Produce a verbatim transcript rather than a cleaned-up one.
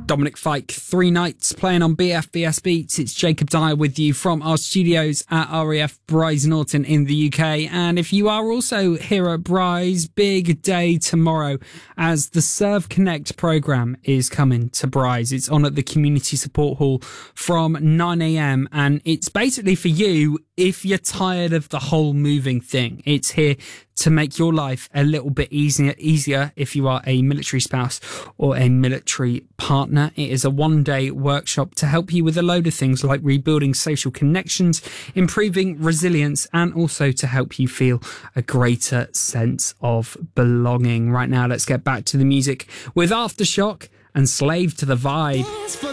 Dominic Fike, three nights playing on B F B S Beats. It's Jacob Dyer with you from our studios at R A F Bryce Norton in the U K. And if you are also here at Bryce, big day tomorrow as the Serve Connect programme is coming to Bryce. It's on at the Community Support Hall from nine a.m. and it's basically for you if you're tired of the whole moving thing. It's here to make your life a little bit easier, easier if you are a military spouse or a military partner. It is a one-day workshop to help you with a load of things like rebuilding social connections, improving resilience, and also to help you feel a greater sense of belonging. Right now, let's get back to the music with Aftershock and Slave to the Vibe.